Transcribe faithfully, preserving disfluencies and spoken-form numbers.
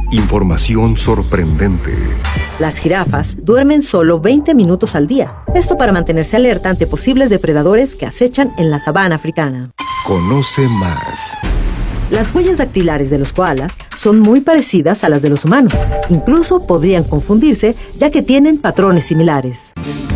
Información sorprendente. Las jirafas duermen solo veinte minutos al día. Esto para mantenerse alerta ante posibles depredadores que acechan en la sabana africana. Conoce más. Las huellas dactilares de los koalas son muy parecidas a las de los humanos. Incluso podrían confundirse, ya que tienen patrones similares.